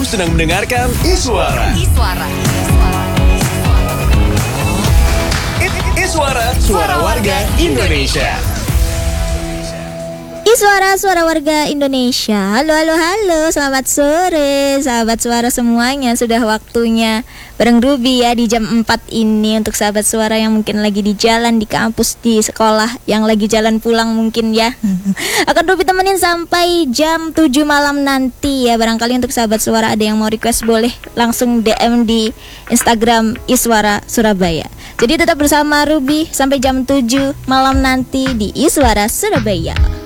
sedang mendengarkan Iswara. Iswara, suara warga Indonesia. Iswara, suara warga Indonesia. Halo, halo, halo. Selamat sore, sahabat suara semuanya. Sudah waktunya bareng Ruby ya di jam 4 ini. Untuk sahabat suara yang mungkin lagi di jalan, di kampus, di sekolah, yang lagi jalan pulang mungkin ya. Akan Ruby temenin sampai jam 7 malam nanti ya. Barangkali untuk sahabat suara ada yang mau request, boleh langsung DM di Instagram Iswara Surabaya. Jadi tetap bersama Ruby sampai jam 7 malam nanti di Iswara Surabaya.